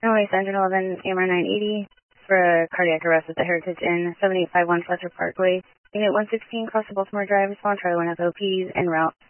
NOAA Engine 11, AMR 980 for a cardiac arrest at the Heritage Inn, 7851 Fletcher Parkway. Unit 116, cross the Baltimore Drive, respond Charlie 1 FOPs en route.